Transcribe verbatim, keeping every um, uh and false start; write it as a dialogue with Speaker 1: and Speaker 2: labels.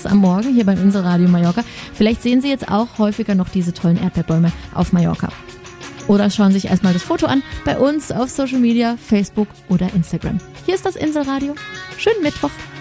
Speaker 1: Schönes am Morgen hier beim Inselradio Mallorca. Vielleicht sehen Sie jetzt auch häufiger noch diese tollen Erdbeerbäume auf Mallorca. Oder schauen sich erstmal das Foto an bei uns auf Social Media, Facebook oder Instagram. Hier ist das Inselradio. Schönen Mittwoch.